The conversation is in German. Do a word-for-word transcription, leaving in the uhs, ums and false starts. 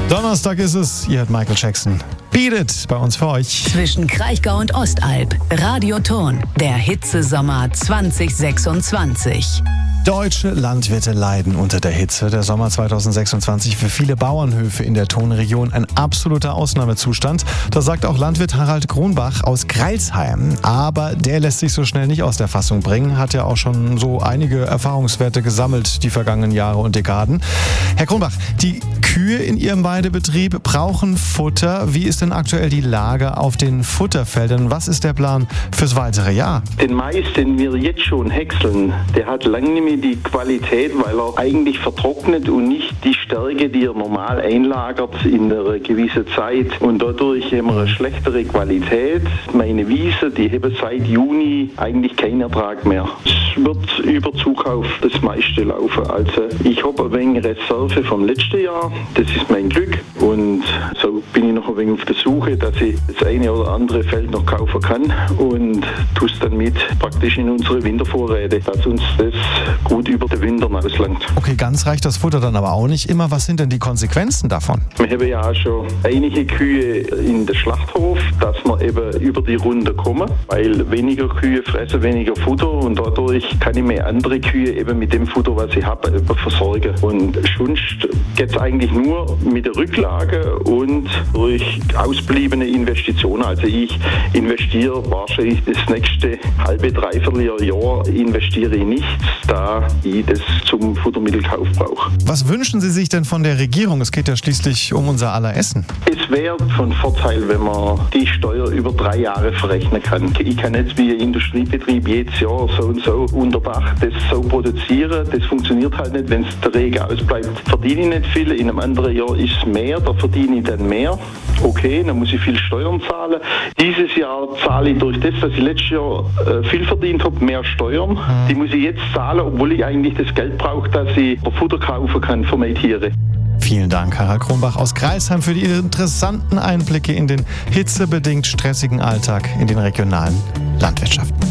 Donnerstag ist es, ihr hört Michael Jackson. Beat It bei uns für euch. Zwischen Kraichgau und Ostalb, Radioton, der Hitzesommer zwanzig sechsundzwanzig. Deutsche Landwirte leiden unter der Hitze. Der Sommer zwanzig sechsundzwanzig für viele Bauernhöfe in der Tonregion ein absoluter Ausnahmezustand. Das sagt auch Landwirt Harald Kronbach aus Greilsheim. Aber der lässt sich so schnell nicht aus der Fassung bringen. Hat ja auch schon so einige Erfahrungswerte gesammelt die vergangenen Jahre und Dekaden. Herr Kronbach, die Kühe in Ihrem Weidebetrieb brauchen Futter. Wie ist denn aktuell die Lage auf den Futterfeldern? Was ist der Plan fürs weitere Jahr? Den Mais, den wir jetzt schon häckseln, der hat lange nicht mehr die Qualität, weil er eigentlich vertrocknet und nicht die Stärke, die er normal einlagert in einer gewissen Zeit. Und dadurch haben wir eine schlechtere Qualität. Meine Wiese, die haben seit Juni eigentlich keinen Ertrag mehr. Es wird über Zukauf das meiste laufen. Also ich habe ein wenig Reserve vom letzten Jahr. Das ist mein Glück. Und so bin ich noch ein wenig auf der Suche, dass ich das eine oder andere Feld noch kaufen kann und tue es dann mit praktisch in unsere Wintervorräte, dass uns das gut über den Winter auslangt. Okay, ganz reicht das Futter dann aber auch nicht immer. Was sind denn die Konsequenzen davon? Wir haben ja auch schon einige Kühe in den Schlachthof, dass wir eben über die Runde kommen, weil weniger Kühe fressen weniger Futter und dadurch kann ich mir andere Kühe eben mit dem Futter, was ich habe, versorgen. Und sonst geht es eigentlich nur mit der Rücklage und durch ausbliebene Investitionen. Also ich investiere wahrscheinlich das nächste halbe, dreiviertel Jahr investiere ich nichts, da ich das zum Futtermittelkauf brauche. Was wünschen Sie sich denn von der Regierung? Es geht ja schließlich um unser aller Essen. Es wäre von Vorteil, wenn man die Steuer über drei Jahre verrechnen kann. Ich kann jetzt wie ein Industriebetrieb jedes Jahr so und so unter Dach das so produzieren. Das funktioniert halt nicht, wenn der Regen ausbleibt. Verdiene ich nicht viel, in einem anderen Jahr ist es mehr, da verdiene ich dann mehr. Okay, dann muss ich viel Steuern zahlen. Dieses Jahr zahle ich durch das, dass ich letztes Jahr äh, viel verdient habe, mehr Steuern. Die muss ich jetzt zahlen, obwohl ich eigentlich das Geld brauche, dass ich Futter kaufen kann für meine Tiere. Vielen Dank, Harald Kronbach aus Greilsheim, für die interessanten Einblicke in den hitzebedingt stressigen Alltag in den regionalen Landwirtschaften.